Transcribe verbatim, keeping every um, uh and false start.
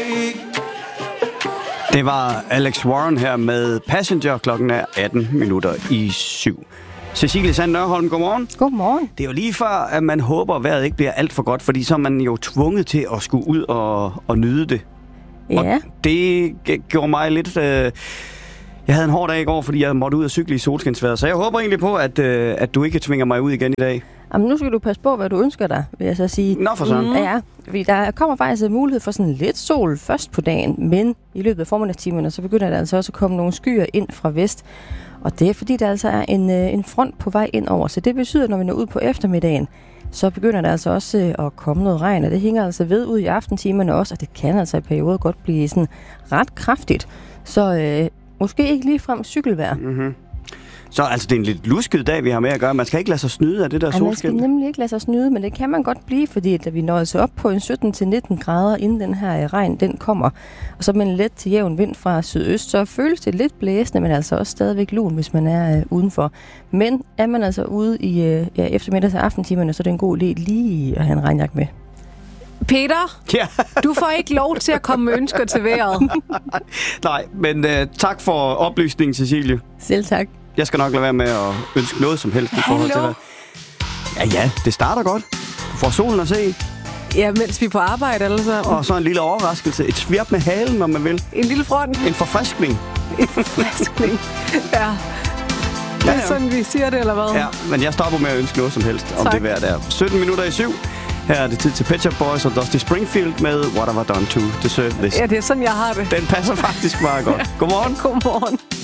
Det var Alex Warren her med Passenger. Klokken er atten minutter i syv. Cecilie Sand Nørholm, godmorgen. Godmorgen. Det er jo lige før, at man håber, at vejret ikke bliver alt for godt, fordi så er man jo tvunget til at skulle ud og, og nyde det. Ja. Og det gjorde mig lidt... Øh, jeg havde en hård dag i går, fordi jeg måtte ud og cykle i solskinsvejret, så jeg håber egentlig på, at, øh, at du ikke tvinger mig ud igen i dag. Jamen, nu skal du passe på, hvad du ønsker dig, vil jeg så sige. Nå for sådan. Mm. Ja, fordi der kommer faktisk en mulighed for sådan lidt sol først på dagen, men i løbet af formiddagstimerne, så begynder der altså også at komme nogle skyer ind fra vest. Og det er fordi, der altså er en, en front på vej ind over. Så det betyder, at når vi når ud på eftermiddagen, så begynder der altså også at komme noget regn. Og det hænger altså ved ud i aftentimerne også, og det kan altså i perioder godt blive sådan ret kraftigt. Så øh, måske ikke ligefrem cykelvejr. Mm-hmm. Så altså, det er en lidt lusket dag, vi har med at gøre. Man skal ikke lade sig snyde af det der solskin. Man skal nemlig ikke lade sig snyde, men det kan man godt blive, fordi da vi når altså op på en sytten til nitten grader, inden den her regn den kommer, og så med en let til jævn vind fra sydøst, så føles det lidt blæsende, men altså også stadigvæk lun, hvis man er øh, udenfor. Men er man altså ude i øh, ja, eftermiddags- og aftentimerne, så er det en god idé lige at have en regnjakke med. Peter, ja. Du får ikke lov til at komme med ønsker til vejret. Nej, men øh, tak for oplysningen, Cecilie. Selv tak. Jeg skal nok lade være med at ønske noget som helst i forhold til hvad. Ja, ja, det starter godt. Du får solen at se. Ja, mens vi er på arbejde, eller så. Og så en lille overraskelse. Et svirp med halen, om man vil. En lille front. En forfriskning. En forfriskning. Ja. Det er ja, ja. Sådan, vi siger det, eller hvad? Ja, men jeg stopper med at ønske noget som helst om tak. det vejr der. sytten minutter i syv. Her er det tid til Pet Shop Boys og Dusty Springfield med What Have I Done To Deserve This. Ja, det er sådan, jeg har det. Den passer faktisk meget godt. Godmorgen. Godmorgen.